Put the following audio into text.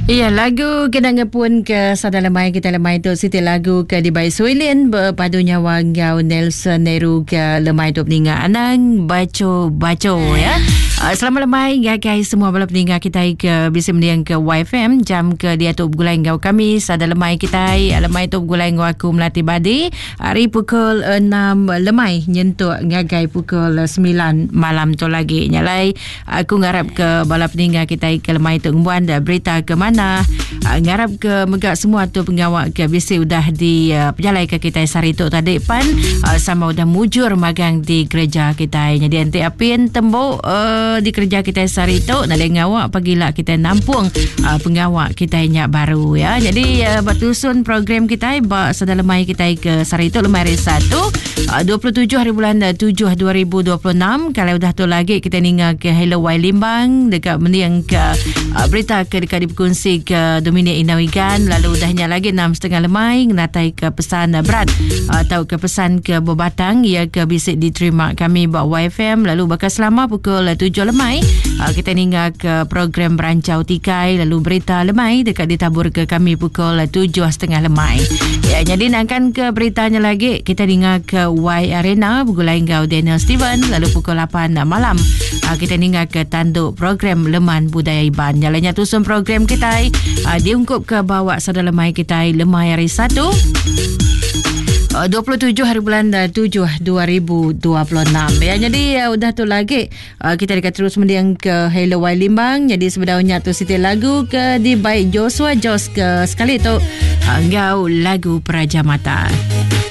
Ya, lagu kenangan pun ke sada lemai kita lemai tu Siti lagu ke di Bai Suilin berpadu nyawa ngau Nelson Neru ke lemai tu peningat anang baco ya. Selamat lemai guys semua bala peningat kita ke bisa mendiang ke YFM jam ke dia tu bergulai ngau kami sada lemai kita lemai tu bergulai ngau aku Melati Badi hari pukul 6 lemai nyentuk ngagai pukul 9 malam tu lagi nyalai aku ngarap ke bala peningat kita ke lemai tu ngbuan berita ke mana ngarap ke megak semua tu pengawak ke bisi udah di penjalai ke kita Sarito tadi pan sama udah mujur magang di gereja kita jadi nanti apin tembok di kerja kita Sarito nalai ngawak pagila kita nampung pengawak kita nyak baru ya jadi batusun program kita sedalamai kita ke Sarito lemari 1 27 hari bulan 7 2026 kalau udah tu lagi kita ningal ke Hello Wai Limbang dekat mendiang ke berita ke dekat dikongsi ke Dominik Inawigan lalu udahnya lagi 6.30 lemai natai ke pesan berat atau ke pesan ke Bobatang ia ke bisik diterima kami buat YFM lalu bakal selama pukul 7 lemai kita ninggal ke program Berancau Tikai lalu berita lemai dekat ditabur ke kami pukul 7.30 lemai ya jadi nakkan ke beritanya lagi kita ninggal ke Y Arena bergulai ngau Daniel Steven lalu pukul 8 malam kita ninggal ke tanduk program Leman Budaya Iban nyalanya tusun program kita diungkup ke bawa sada lemai kita lemai hari 1 27 hari bulan 7 2026 ya jadi udah tu lagi kita dekat terus mendiang ke Hello Wai Limbang jadi sebenarnya tu Siti lagu ke di baik Joshua Jos ke sekali tu ngau lagu Praja Mata.